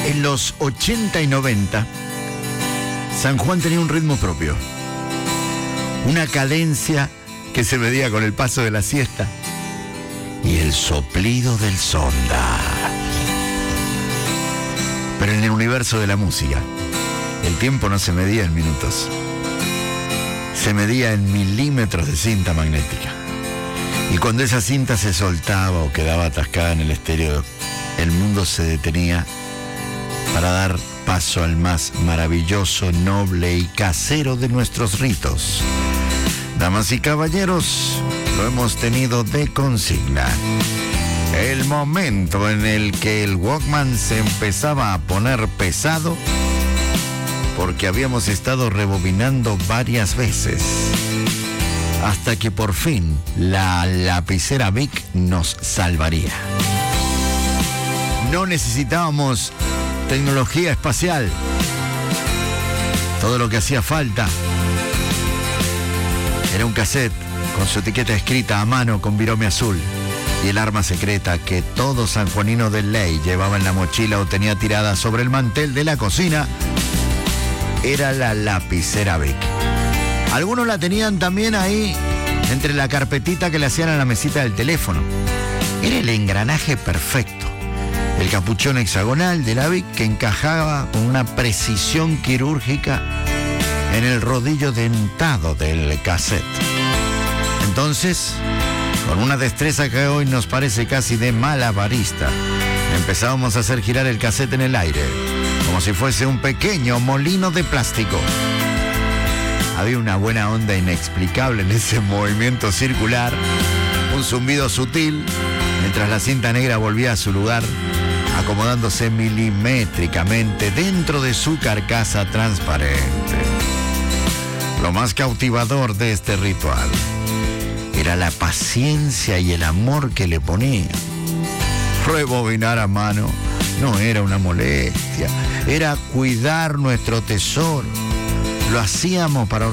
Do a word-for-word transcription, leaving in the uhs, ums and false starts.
En los ochenta y noventa, San Juan tenía un ritmo propio, una cadencia que se medía con el paso de la siesta y el soplido del sonda. Pero en el universo de la música, el tiempo no se medía en minutos, se medía en milímetros de cinta magnética. Y cuando esa cinta se soltaba o quedaba atascada en el estéreo, el mundo se detenía para dar paso al más maravilloso, noble y casero de nuestros ritos. Damas y caballeros, lo hemos tenido de consigna. El momento en el que el Walkman se empezaba a poner pesado porque habíamos estado rebobinando varias veces. Hasta que por fin la lapicera Bic nos salvaría. No necesitábamos tecnología espacial. Todo lo que hacía falta era un cassette con su etiqueta escrita a mano con virome azul y el arma secreta que todo sanjuanino de ley llevaba en la mochila o tenía tirada sobre el mantel de la cocina era la lapicera Bic. Algunos la tenían también ahí entre la carpetita que le hacían a la mesita del teléfono. Era el engranaje perfecto, el capuchón hexagonal de la Bic que encajaba con una precisión quirúrgica en el rodillo dentado del cassette. Entonces, con una destreza que hoy nos parece casi de malabarista, empezábamos a hacer girar el cassette en el aire, como si fuese un pequeño molino de plástico. Había una buena onda inexplicable en ese movimiento circular, un zumbido sutil, mientras la cinta negra volvía a su lugar, acomodándose milimétricamente dentro de su carcasa transparente. Lo más cautivador de este ritual era la paciencia y el amor que le ponía. Rebobinar a mano no era una molestia, era cuidar nuestro tesoro. Lo hacíamos para